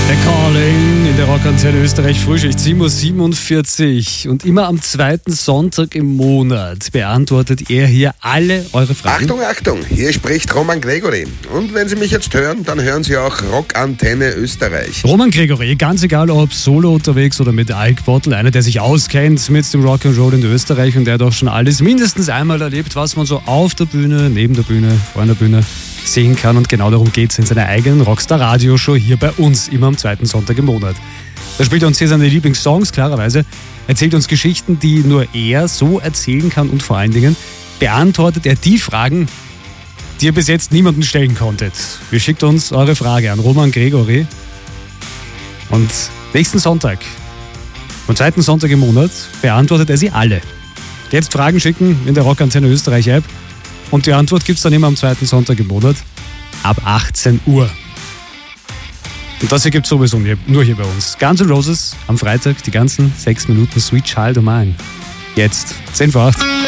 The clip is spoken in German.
The Calling in der Rockantenne Österreich Frühschicht 7:47 Uhr. Und immer am zweiten Sonntag im Monat beantwortet er hier alle eure Fragen. Achtung, Achtung, hier spricht Roman Gregory. Und wenn Sie mich jetzt hören, dann hören Sie auch Rockantenne Österreich. Roman Gregory, ganz egal ob solo unterwegs oder mit Ike Bottle, einer, der sich auskennt mit dem Rock'n'Roll in Österreich und der doch schon alles mindestens einmal erlebt, was man so auf der Bühne, neben der Bühne, vor der Bühne sehen kann. Und genau darum geht es in seiner eigenen Rockstar-Radioshow hier bei uns, immer am zweiten Sonntag im Monat. Da spielt er uns hier seine Lieblingssongs, klarerweise, erzählt uns Geschichten, die nur er so erzählen kann und vor allen Dingen beantwortet er die Fragen, die ihr bis jetzt niemandem stellen konntet. Ihr schickt uns eure Frage an Roman Gregory und nächsten Sonntag, am zweiten Sonntag im Monat, beantwortet er sie alle. Jetzt Fragen schicken in der Rockantenne Österreich App und die Antwort gibt es dann immer am zweiten Sonntag im Monat ab 18 Uhr. Und das hier gibt es sowieso nur hier bei uns. Guns N' Roses am Freitag, die ganzen 6 Minuten Sweet Child O' Mine. Jetzt 10 vor 8.